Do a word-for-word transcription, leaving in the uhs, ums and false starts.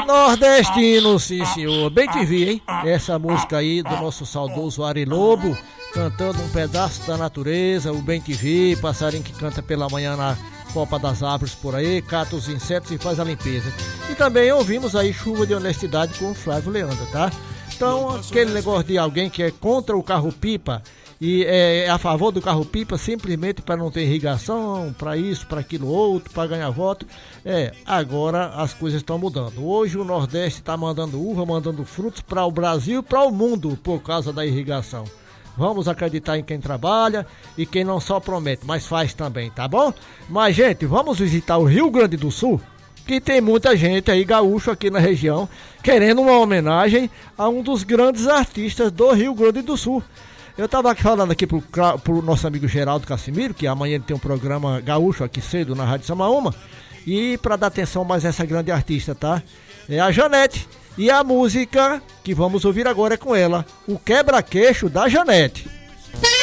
Nordestino, sim senhor, bem te vi, hein? Essa música aí do nosso saudoso Ari Lobo, cantando um pedaço da natureza, o Bem te vi, passarinho que canta pela manhã na copa das árvores por aí, cata os insetos e faz a limpeza. E também ouvimos aí Chuva de Honestidade com o Flávio Leandro, tá? Então, aquele negócio de alguém que é contra o carro-pipa e é a favor do carro-pipa simplesmente para não ter irrigação, para isso, para aquilo outro, para ganhar voto, é, agora as coisas estão mudando. Hoje o Nordeste está mandando uva, mandando frutos para o Brasil e para o mundo por causa da irrigação. Vamos acreditar em quem trabalha e quem não só promete, mas faz também, tá bom? Mas, gente, vamos visitar o Rio Grande do Sul, que tem muita gente aí, gaúcho aqui na região, querendo uma homenagem a um dos grandes artistas do Rio Grande do Sul. Eu estava falando aqui pro, pro nosso amigo Geraldo Cassimiro, que amanhã ele tem um programa gaúcho aqui cedo na Rádio Samaúma, e para dar atenção mais a essa grande artista, tá? É a Janete. E a música que vamos ouvir agora é com ela, o Quebra-Queixo da Janete.